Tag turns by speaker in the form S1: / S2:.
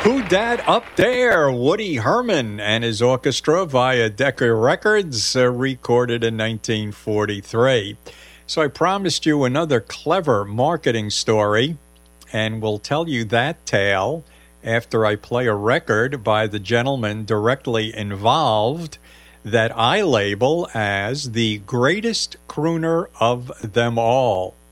S1: Who Dat Up There? Woody Herman and his orchestra via Decca Records, recorded in 1943. So I promised you another clever marketing story, and we'll tell you that tale after I play a record by the gentleman directly involved that I label as the greatest crooner of them all.